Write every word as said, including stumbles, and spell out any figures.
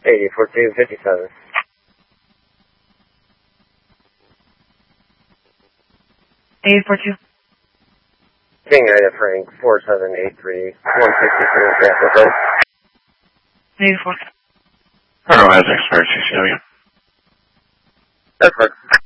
eighty four two fifty-seven. eight four two. King Ida Frank, four seven eight three, one sixty-four, Catholic Road. eight four. Hello, as expert, C C W. That's right.